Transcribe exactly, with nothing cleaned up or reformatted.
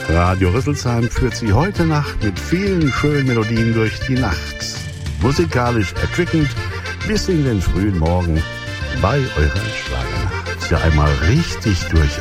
Radio Rüsselsheim führt Sie heute Nacht mit vielen schönen Melodien durch die Nacht. Musikalisch erquickend bis in den frühen Morgen bei eurer Schlagernacht. Ja, einmal richtig durchatmen.